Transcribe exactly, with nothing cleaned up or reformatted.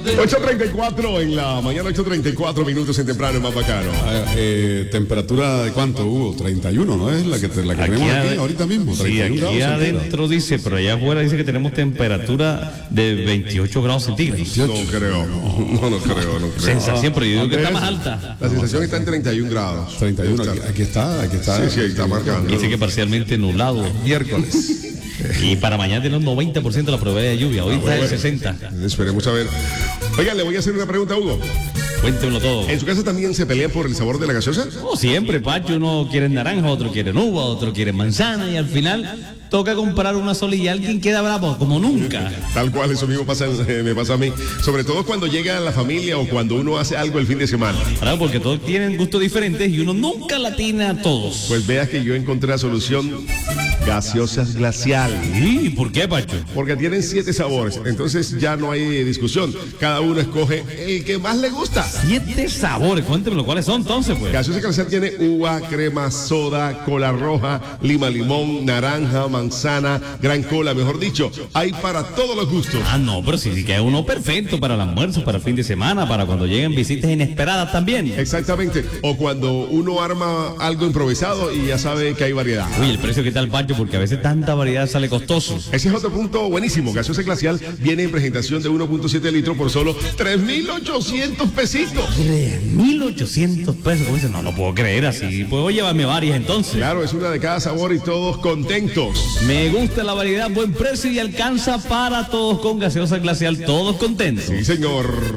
ocho treinta y cuatro en la mañana, ocho treinta y cuatro minutos en temprano, más bacano. Eh, ¿Temperatura de cuánto, Hugo? treinta y uno, ¿no es? La que, te, la que Aquí tenemos ade- aquí ahorita mismo. Sí, aquí grados adentro dice, pero allá afuera dice que tenemos temperatura de veintiocho grados centígrados. No creo, no, no creo, no creo. Sensación, pero yo digo que está Andrés, más alta. La sensación está en treinta y un grados. treinta y uno, aquí, aquí está, aquí está. Sí, sí, ahí está marcando. Dice que parcialmente nublado. Miércoles. Y para mañana tiene un noventa por ciento la probabilidad de lluvia. Hoy está bueno. el sesenta. Esperemos a ver. Oigan, le voy a hacer una pregunta a Hugo. Cuéntemelo todo. ¿En su casa también se pelean por el sabor de la gaseosa? Como siempre, Pacho, uno quiere naranja, otro quiere uva, otro quiere manzana y al final toca comprar una sola y alguien queda bravo como nunca. Tal cual, eso mismo pasa, eh, me pasa a mí. Sobre todo cuando llega la familia o cuando uno hace algo el fin de semana. Claro, porque todos tienen gustos diferentes y uno nunca latina a todos. Pues veas que yo encontré la solución: gaseosas glacial. ¿Y por qué, Pacho? Porque tienen siete sabores, entonces ya no hay discusión. Cada uno escoge el que más le gusta. Siete sabores, cuéntemelo cuáles son entonces, pues. Gaseosa glacial tiene uva, crema, soda, cola roja, lima limón, naranja, manzana, gran cola, mejor dicho. Hay para todos los gustos. Ah, no, pero sí, sí que es uno perfecto para el almuerzo, para el fin de semana, para cuando lleguen visitas inesperadas también. Exactamente. O cuando uno arma algo improvisado y ya sabe que hay variedad. Uy, el precio que tal, Pacho, porque a veces tanta variedad sale costoso. Ese es otro punto buenísimo. Gaseosa glacial viene en presentación de uno punto siete litros por solo tres mil ochocientos pesitos. tres mil ochocientos pesos, ¿cómo dice? No lo puedo creer así. Puedo llevarme varias entonces. Claro, es una de cada sabor y todos contentos. Me gusta la variedad, buen precio y alcanza para todos con gaseosa glacial, todos contentos. Sí, señor.